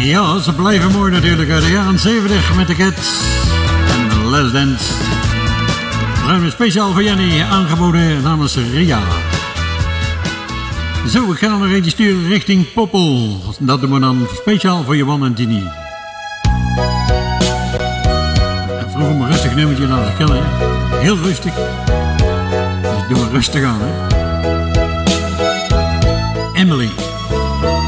Ja, ze blijven mooi natuurlijk uit de jaren 70 met de Cats en Let's Dance. We zijn weer speciaal voor Jenny aangeboden namens Ria. Zo, ik ga nog eentje sturen richting Poppel. Dat doen we dan speciaal voor Johan en Tini. En vroeg maar rustig nummertje naar de keller. Heel rustig. Dus doe maar rustig aan, hè.